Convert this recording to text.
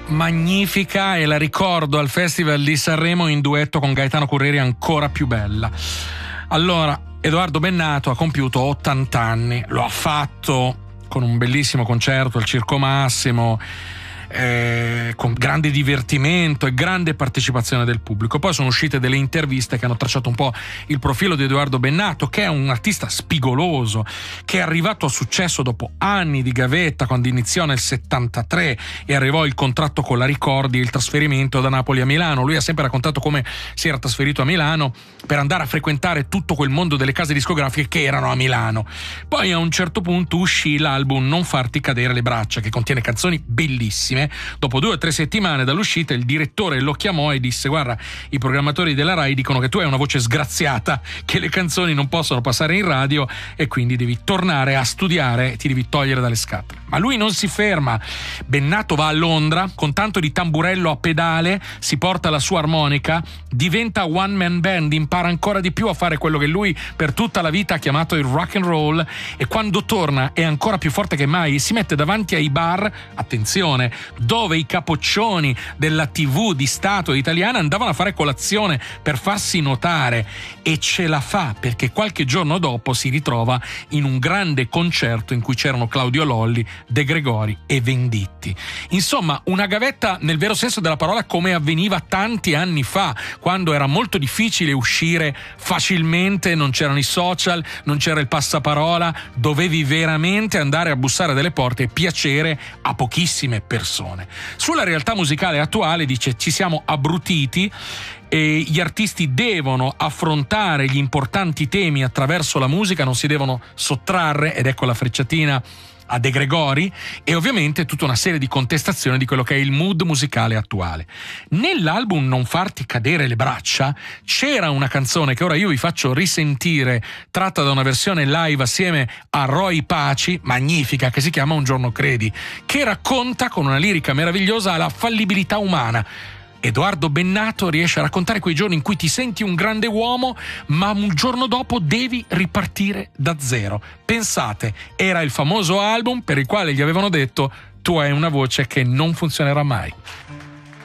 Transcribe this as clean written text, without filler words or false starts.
magnifica, e la ricordo al Festival di Sanremo in duetto con Gaetano Corrieri ancora più bella. Allora, Edoardo Bennato ha compiuto 80 anni, lo ha fatto con un bellissimo concerto al Circo Massimo, con grande divertimento e grande partecipazione del pubblico. Poi sono uscite delle interviste che hanno tracciato un po' il profilo di Edoardo Bennato, che è un artista spigoloso, che è arrivato a successo dopo anni di gavetta, quando iniziò nel 73 e arrivò il contratto con la Ricordi e il trasferimento da Napoli a Milano. Lui ha sempre raccontato come si era trasferito a Milano per andare a frequentare tutto quel mondo delle case discografiche che erano a Milano. Poi a un certo punto uscì l'album Non farti cadere le braccia, che contiene canzoni bellissime. Dopo 2 o 3 settimane dall'uscita il direttore lo chiamò e disse: guarda, i programmatori della Rai dicono che tu hai una voce sgraziata, che le canzoni non possono passare in radio e quindi devi tornare a studiare, ti devi togliere dalle scatole. Ma lui non si ferma. Bennato va a Londra con tanto di tamburello a pedale, si porta la sua armonica, diventa one man band, impara ancora di più a fare quello che lui per tutta la vita ha chiamato il rock and roll, e quando torna è ancora più forte che mai. Si mette davanti ai bar, attenzione, dove i capoccioni della TV di Stato italiana andavano a fare colazione per farsi notare, e ce la fa perché qualche giorno dopo si ritrova in un grande concerto in cui c'erano Claudio Lolli, De Gregori e Venditti. Insomma, una gavetta nel vero senso della parola, come avveniva tanti anni fa, quando era molto difficile uscire facilmente, non c'erano i social, non c'era il passaparola, dovevi veramente andare a bussare delle porte e piacere a pochissime persone. Sulla realtà musicale attuale dice: ci siamo abbrutiti e gli artisti devono affrontare gli importanti temi attraverso la musica, non si devono sottrarre, ed ecco la frecciatina a De Gregori, e ovviamente tutta una serie di contestazioni di quello che è il mood musicale attuale. Nell'album Non farti cadere le braccia c'era una canzone che ora io vi faccio risentire, tratta da una versione live assieme a Roy Paci, magnifica, che si chiama Un giorno credi, che racconta con una lirica meravigliosa la fallibilità umana. Edoardo Bennato riesce a raccontare quei giorni in cui ti senti un grande uomo, ma un giorno dopo devi ripartire da zero. Pensate, era il famoso album per il quale gli avevano detto: tu hai una voce che non funzionerà mai.